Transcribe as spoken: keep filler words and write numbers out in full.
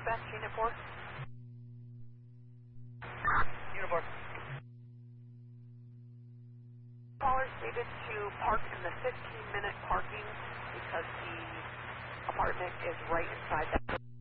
dispatch unit four. Unit four. Caller stated to park in the fifteen minute parking because the apartment is right inside that.